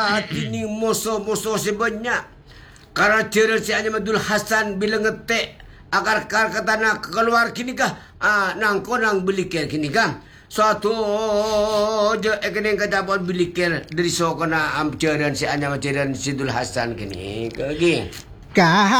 Kini musuh-musuh sebanyak. Karena cara si Haji Abdul Hasan bila ngetek akar-akar kata nak keluar kini kah? Nang konang belikir kini kah? Suatu je kini kata buat belikir dari sokona amcaran si Haji Abdul Hasan kini. Kagi. Kah